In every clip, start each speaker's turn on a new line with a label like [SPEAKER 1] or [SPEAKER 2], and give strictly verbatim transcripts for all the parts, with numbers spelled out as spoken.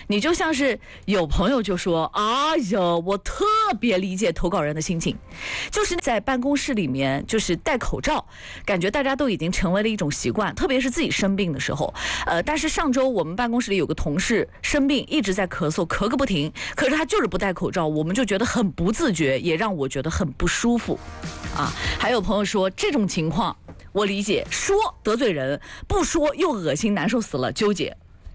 [SPEAKER 1] 你就像是有朋友就说，哎呦，我特别理解投稿人的心情，就是在办公室里面就是戴口罩，感觉大家都已经成为了一种习惯，特别是自己生病的时候。呃，但是上周我们办公室里有个同事生病，一直在咳嗽，咳个不停，可是他就是不戴口罩，我们就觉得很不自觉，也让我觉得很不舒服啊。还有朋友说这种情况我理解，说得罪人，不说又恶心难受死了，纠结。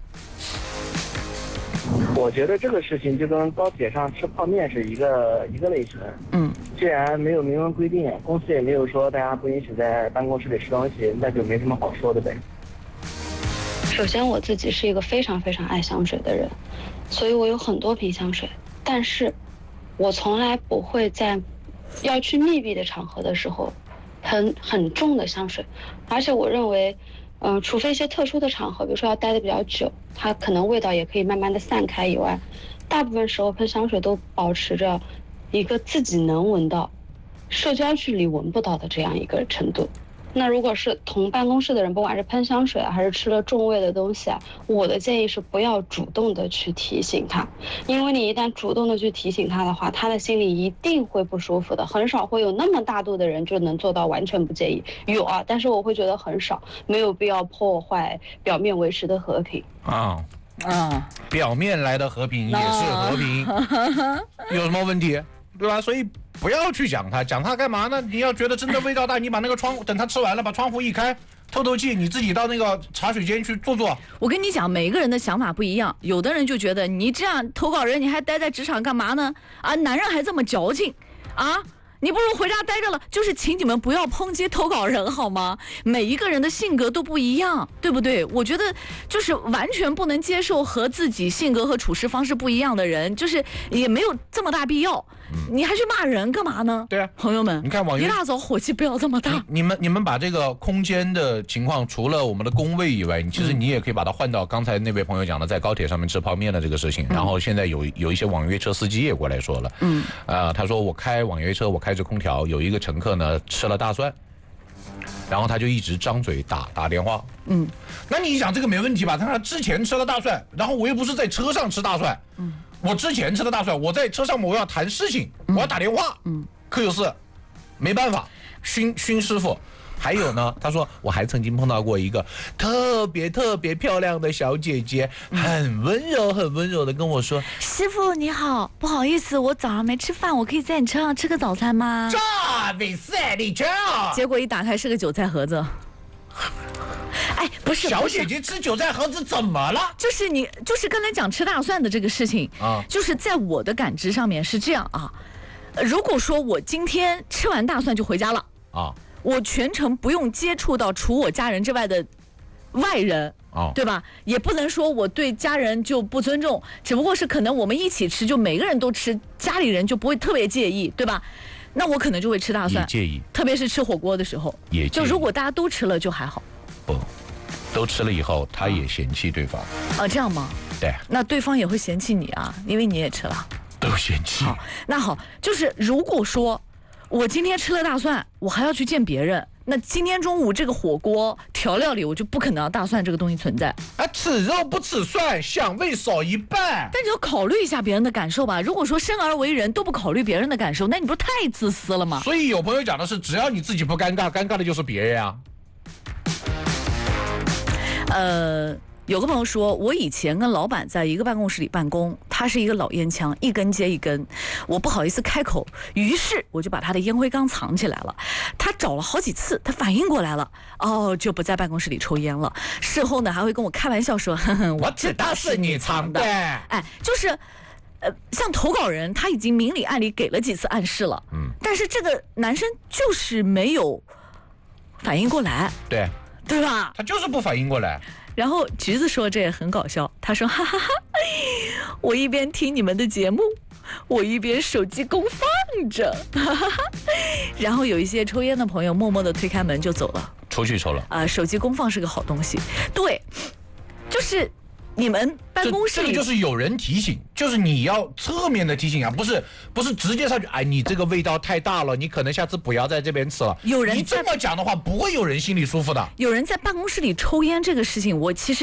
[SPEAKER 2] 我觉得这个事情就跟高铁上吃泡面是一个一个类型。
[SPEAKER 1] 嗯，
[SPEAKER 2] 既然没有明文规定，公司也没有说大家不允许在办公室里吃东西，那就没什么好说的呗。
[SPEAKER 3] 首先我自己是一个非常非常爱香水的人，所以我有很多瓶香水，但是我从来不会在要去密闭的场合的时候喷很重的香水，而且我认为嗯、呃，除非一些特殊的场合，比如说要待得比较久，它可能味道也可以慢慢的散开以外，大部分时候喷香水都保持着一个自己能闻到，社交距离闻不到的这样一个程度。那如果是同办公室的人，不管是喷香水啊，还是吃了重味的东西啊，我的建议是不要主动的去提醒他，因为你一旦主动的去提醒他的话，他的心里一定会不舒服的。很少会有那么大度的人就能做到完全不介意，有啊，但是我会觉得很少，没有必要破坏表面维持的和平
[SPEAKER 4] 啊
[SPEAKER 1] 啊，
[SPEAKER 4] 表面来的和平也是和平，有什么问题？对吧？所以不要去讲它，讲它干嘛呢？你要觉得真的味道大，你把那个窗等它吃完了，把窗户一开，透透气，你自己到那个茶水间去坐坐。
[SPEAKER 1] 我跟你讲，每个人的想法不一样，有的人就觉得你这样投稿人，你还待在职场干嘛呢？啊，男人还这么矫情啊！你不如回家待着了。就是请你们不要抨击投稿人好吗？每一个人的性格都不一样，对不对？我觉得就是完全不能接受和自己性格和处事方式不一样的人，就是也没有这么大必要。你还去骂人干嘛呢？
[SPEAKER 4] 对啊，
[SPEAKER 1] 朋友们，
[SPEAKER 4] 你看网约
[SPEAKER 1] 一大早火气不要这么大。
[SPEAKER 4] 你, 你们你们把这个空间的情况，除了我们的工位以外，其实你也可以把它换到刚才那位朋友讲的在高铁上面吃泡面的这个事情。嗯、然后现在有有一些网约车司机也过来说了，嗯，呃，他说我开网约车，我开着空调，有一个乘客呢吃了大蒜，然后他就一直张嘴打打电话，嗯，那你想这个没问题吧？他之前吃了大蒜，然后我又不是在车上吃大蒜，嗯。我之前吃的大蒜，我在车上我要谈事情，我要打电话，嗯，可有事，没办法，熏熏师傅。还有呢，他说我还曾经碰到过一个特别特别漂亮的小姐姐，很温柔很温柔的跟我说：“
[SPEAKER 1] 师傅你好，不好意思，我早上没吃饭，我可以在你车上吃个早餐吗？”
[SPEAKER 4] 这没事，你吃。
[SPEAKER 1] 结果一打开是个韭菜盒子。哎，不是，
[SPEAKER 4] 小姐姐吃韭菜盒子怎么了？
[SPEAKER 1] 就是你，就是刚才讲吃大蒜的这个事情啊，就是在我的感知上面是这样啊。如果说我今天吃完大蒜就回家了啊，我全程不用接触到除我家人之外的外人啊，对吧？也不能说我对家人就不尊重，只不过是可能我们一起吃，就每个人都吃，家里人就不会特别介意，对吧？那我可能就会吃大蒜，
[SPEAKER 4] 也介意，
[SPEAKER 1] 特别是吃火锅的时候，
[SPEAKER 4] 也介意。
[SPEAKER 1] 就如果大家都吃了就还好。
[SPEAKER 4] 不，都吃了以后，他也嫌弃对方。
[SPEAKER 1] 啊，这样吗？
[SPEAKER 4] 对。
[SPEAKER 1] 那对方也会嫌弃你啊，因为你也吃了。
[SPEAKER 4] 都嫌弃。
[SPEAKER 1] 好，那好，就是如果说我今天吃了大蒜，我还要去见别人，那今天中午这个火锅调料里我就不可能要大蒜这个东西存在。
[SPEAKER 4] 啊，吃肉不吃蒜，香味少一半。
[SPEAKER 1] 但你要考虑一下别人的感受吧。如果说生而为人都不考虑别人的感受，那你不是太自私了吗？
[SPEAKER 4] 所以有朋友讲的是，只要你自己不尴尬，尴尬的就是别人啊。
[SPEAKER 1] 呃，有个朋友说，我以前跟老板在一个办公室里办公，他是一个老烟枪，一根接一根，我不好意思开口，于是我就把他的烟灰缸藏起来了。他找了好几次，他反应过来了，哦，就不在办公室里抽烟了。事后呢，还会跟我开玩笑说，呵呵，
[SPEAKER 4] 我知道是你藏的。
[SPEAKER 1] 哎，就是。呃，像投稿人，他已经明里暗里给了几次暗示了，嗯，但是这个男生就是没有反应过来，
[SPEAKER 4] 对。
[SPEAKER 1] 对吧？
[SPEAKER 4] 他就是不反应过来。
[SPEAKER 1] 然后橘子说这也很搞笑，他说哈哈哈，我一边听你们的节目，我一边手机公放着，哈哈哈。然后有一些抽烟的朋友默默地推开门就走了，
[SPEAKER 4] 出去抽了。
[SPEAKER 1] 啊、呃，手机公放是个好东西，对，就是你们办公室里
[SPEAKER 4] 这个就是有人提醒，就是你要侧面的提醒啊，不是不是直接上去，哎，你这个味道太大了，你可能下次不要在这边吃了。
[SPEAKER 1] 有人
[SPEAKER 4] 你这么讲的话，不会有人心里舒服的。
[SPEAKER 1] 有人在办公室里抽烟这个事情，我其实。